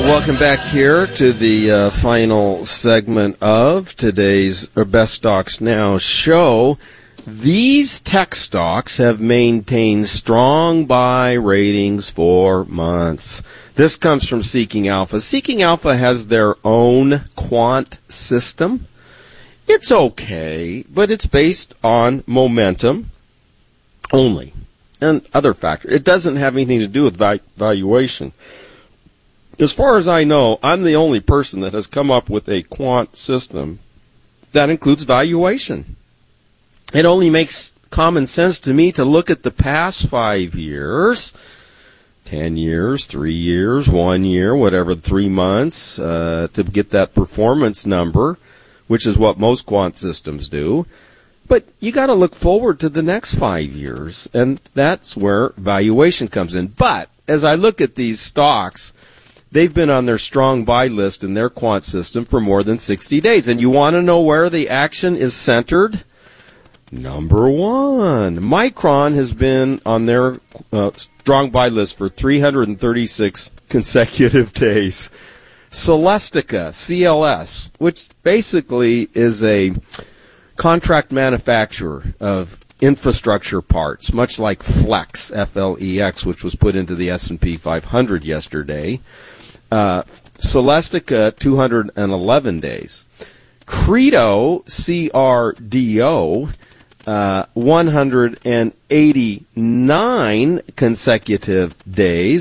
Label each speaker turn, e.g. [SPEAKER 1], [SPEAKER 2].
[SPEAKER 1] Welcome back here to the final segment of today's Best Stocks Now show. These tech stocks have maintained strong buy ratings for months. This comes from Seeking Alpha. Seeking Alpha has their own quant system. It's okay, but it's based on momentum only and other factors. It doesn't have anything to do with valuation. As far as I know, I'm the only person that has come up with a quant system that includes valuation. It only makes common sense to me to look at the past 5 years, 10 years, 3 years, 1 year, whatever, 3 months, to get that performance number, which is what most quant systems do. But you got to look forward to the next 5 years, and that's where valuation comes in. But as I look at these stocks, they've been on their strong buy list in their quant system for more than 60 days. And you want to know where the action is centered? Number one, Micron has been on their strong buy list for 336 consecutive days. Celestica, CLS, which basically is a contract manufacturer of infrastructure parts, much like Flex, F-L-E-X, which was put into the S&P 500 yesterday. Celestica, 211 days. Credo, C-R-D-O, 189 consecutive days.